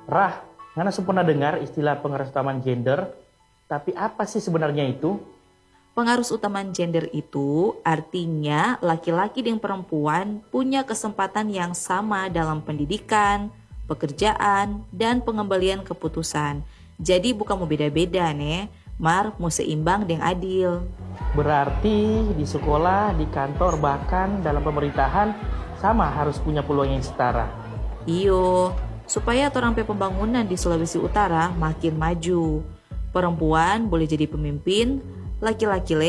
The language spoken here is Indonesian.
Rah, ngana pernah dengar istilah pengarus utamaan gender, tapi apa sih sebenarnya itu? Pengarus utamaan gender itu artinya laki-laki dan perempuan punya kesempatan yang sama dalam pendidikan, pekerjaan, dan pengembalian keputusan. Jadi bukan mau beda-beda nih, mau seimbang dan adil. Berarti di sekolah, di kantor, bahkan dalam pemerintahan sama harus punya peluang yang setara. Iyo, supaya torampe pembangunan di Sulawesi Utara makin maju. Perempuan boleh jadi pemimpin, laki-laki